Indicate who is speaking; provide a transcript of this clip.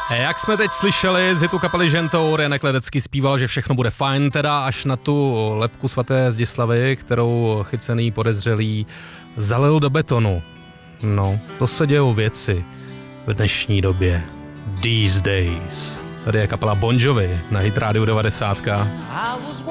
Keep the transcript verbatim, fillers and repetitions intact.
Speaker 1: Jak jsme teď slyšeli z hitu kapely Žentour, Janek Ledecký zpíval, že všechno bude fajn, teda až na tu lebku svaté Zdislavy, kterou chycený podezřelý zalil do betonu. No, to se dějou věci v dnešní době. These days. Tady je kapela Bon Jovi na Hit Radio devadesát.